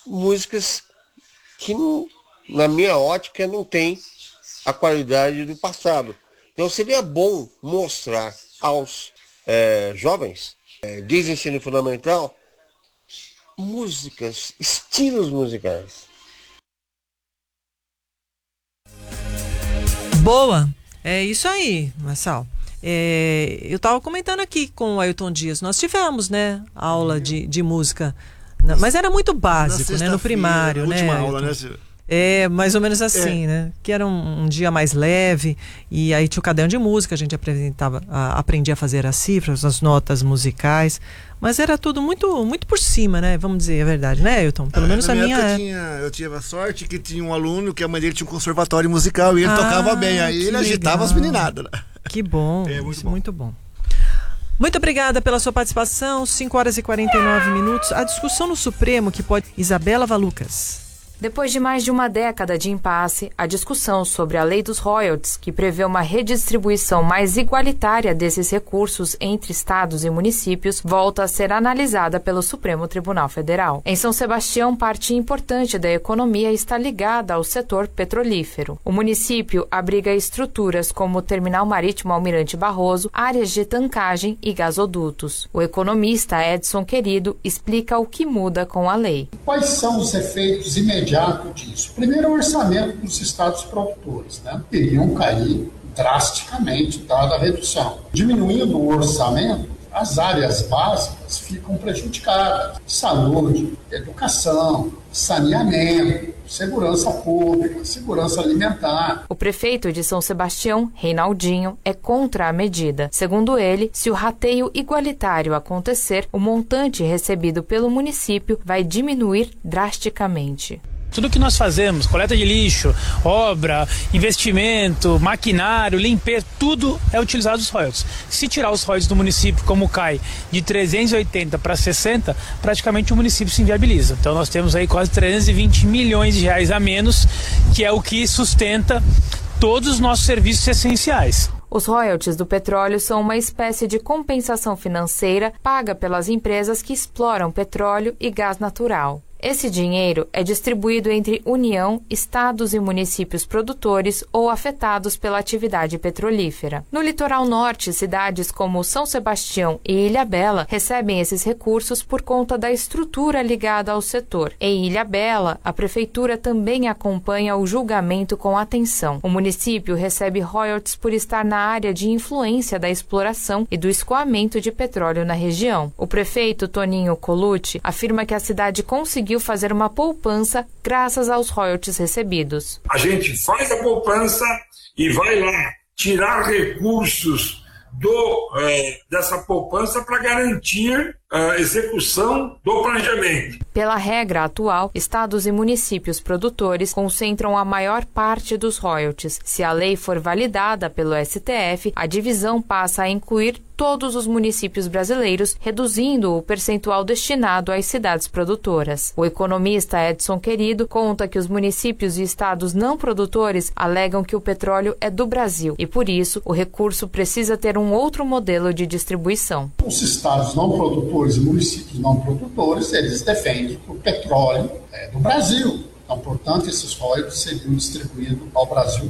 músicas que, na minha ótica, não tem a qualidade do passado. Então seria bom mostrar aos jovens de ensino fundamental músicas, estilos musicais. Boa, é isso aí, Marçal. Eu estava comentando aqui com o Ailton Dias, nós tivemos, né, aula de música, mas era muito básico, né, no primário, né? Última aula, né, Silvio? Mais ou menos assim, né? Que era um dia mais leve, e aí tinha o caderno de música, a gente aprendia a fazer as cifras, as notas musicais, mas era tudo muito, muito por cima, né? Vamos dizer a verdade, né, Ailton? Pelo menos a minha eu tive a sorte que tinha um aluno que a mãe dele tinha um conservatório musical e ele tocava bem, aí ele agitava as meninadas. Que bom, muito bom. Muito obrigada pela sua participação, 5h49. A discussão no Supremo que pode... Isabela Valucas. Depois de mais de uma década de impasse, a discussão sobre a lei dos royalties, que prevê uma redistribuição mais igualitária desses recursos entre estados e municípios, volta a ser analisada pelo Supremo Tribunal Federal. Em São Sebastião, parte importante da economia está ligada ao setor petrolífero. O município abriga estruturas como o Terminal Marítimo Almirante Barroso, áreas de tancagem e gasodutos. O economista Edson Querido explica o que muda com a lei. Quais são os efeitos imediatos disso? Primeiro, o orçamento dos estados produtores, né? Iriam cair drasticamente dada a redução. Diminuindo o orçamento, as áreas básicas ficam prejudicadas. Saúde, educação, saneamento, segurança pública, segurança alimentar. O prefeito de São Sebastião, Reinaldinho, é contra a medida. Segundo ele, se o rateio igualitário acontecer, o montante recebido pelo município vai diminuir drasticamente. Tudo que nós fazemos, coleta de lixo, obra, investimento, maquinário, limpeza, tudo é utilizado os royalties. Se tirar os royalties do município, como cai de 380 para 60, praticamente o município se inviabiliza. Então nós temos aí quase 320 milhões de reais a menos, que é o que sustenta todos os nossos serviços essenciais. Os royalties do petróleo são uma espécie de compensação financeira paga pelas empresas que exploram petróleo e gás natural. Esse dinheiro é distribuído entre União, estados e municípios produtores ou afetados pela atividade petrolífera. No litoral norte, cidades como São Sebastião e Ilhabela recebem esses recursos por conta da estrutura ligada ao setor. Em Ilhabela, a prefeitura também acompanha o julgamento com atenção. O município recebe royalties por estar na área de influência da exploração e do escoamento de petróleo na região. O prefeito Toninho Colucci afirma que a cidade conseguiu fazer uma poupança graças aos royalties recebidos. A gente faz a poupança e vai lá tirar recursos dessa poupança para garantir a execução do planejamento. Pela regra atual, estados e municípios produtores concentram a maior parte dos royalties. Se a lei for validada pelo STF, a divisão passa a incluir todos os municípios brasileiros, reduzindo o percentual destinado às cidades produtoras. O economista Edson Querido conta que os municípios e estados não produtores alegam que o petróleo é do Brasil e, por isso, o recurso precisa ter um outro modelo de distribuição. Os estados não produtores e municípios não produtores, eles defendem que o petróleo é do Brasil. Então, portanto, esses royalties seriam distribuídos ao Brasil